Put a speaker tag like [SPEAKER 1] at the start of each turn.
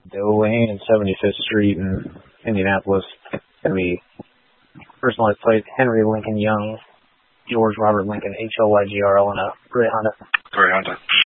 [SPEAKER 1] Delaney and 75th Street in Indianapolis. It's going to be first license plate Henry Lincoln Young, George Robert Lincoln, HLYGRL, and a gray Honda.
[SPEAKER 2] Gray Honda.